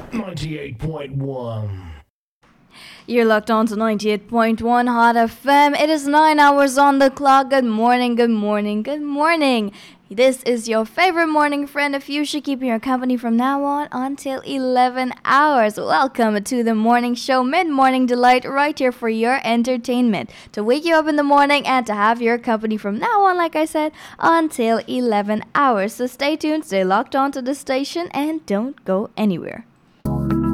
98.1. You're locked on to 98.1 Hot FM. It is 9 hours on the clock. Good morning, good morning, good morning. This is your favorite morning friend of you should keep your company from now on until 11 hours. Welcome to the morning show, Mid-Morning Delight, right here for your entertainment. To wake you up in the morning and to have your company from now on, like I said, until 11 hours. So stay tuned, stay locked on to the station, and don't go anywhere.